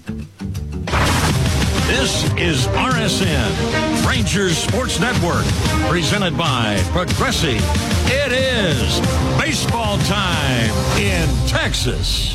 This is RSN, Rangers Sports Network, presented by Progressive. It is baseball time in Texas.